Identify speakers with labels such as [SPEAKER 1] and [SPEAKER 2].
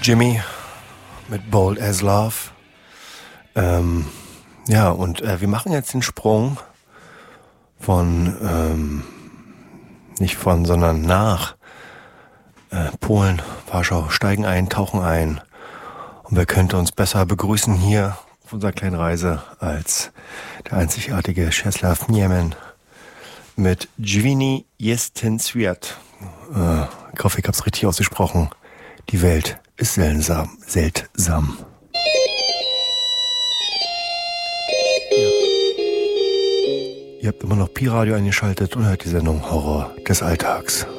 [SPEAKER 1] Jimmy mit Bold as Love. Ja, und wir machen jetzt den Sprung von, nicht von, sondern nach Polen, Warschau, steigen ein, tauchen ein. Und wer könnte uns besser begrüßen hier auf unserer kleinen Reise als der einzigartige Czesław Niemen mit Dźwigni Jestem Świat. Ich hoffe, ich habe es richtig ausgesprochen. Die Welt ist seltsam. Ihr habt immer noch Pi-Radio eingeschaltet und hört die Sendung Horror des Alltags.